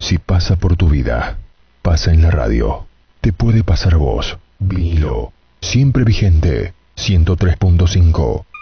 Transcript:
Si pasa por tu vida, pasa en la radio. Te puede pasar a vos. Vinilo. Siempre vigente. 103.5.